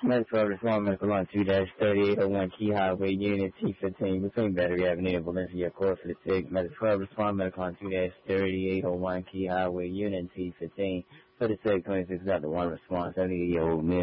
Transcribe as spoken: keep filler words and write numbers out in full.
Medical twelve, respond medical on two thirty-eight oh one Key Highway, Unit T fifteen, between Battery Avenue and Valencia, Court for the SIG. Medical twelve, respond medical on two thirty-eight oh one Key Highway, Unit T fifteen, for the SIG twenty-six, Doctor one response, seventy-year-old male.